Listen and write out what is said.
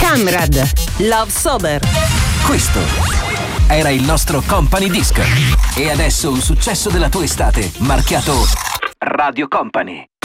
Samrad, Love Sober. Questo era il nostro Company Disc. E adesso un successo della tua estate, marchiato Radio Company.